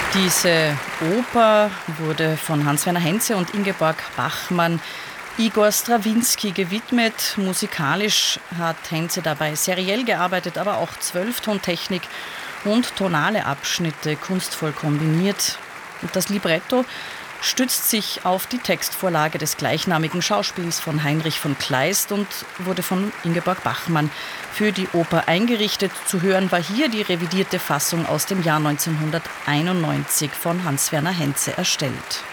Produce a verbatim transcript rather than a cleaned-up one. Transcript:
Diese Oper wurde von Hans-Werner Henze und Ingeborg Bachmann Igor Strawinski gewidmet. Musikalisch hat Henze dabei seriell gearbeitet, aber auch Zwölftontechnik und tonale Abschnitte kunstvoll kombiniert. Und das Libretto stützt sich auf die Textvorlage des gleichnamigen Schauspiels von Heinrich von Kleist und wurde von Ingeborg Bachmann für die Oper eingerichtet. Zu hören war hier die revidierte Fassung aus dem Jahr neunzehnhunderteinundneunzig von Hans-Werner Henze erstellt.